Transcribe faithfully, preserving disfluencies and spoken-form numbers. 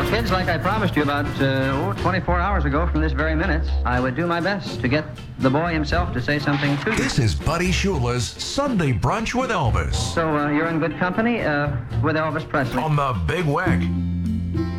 Well, kids, like I promised you about uh, oh, twenty-four hours ago from this very minute, I would do my best to get the boy himself to say something to you. This is Buddy Shula's Sunday Brunch with Elvis So uh, you're in good company uh, with Elvis Presley. on the Big Weck.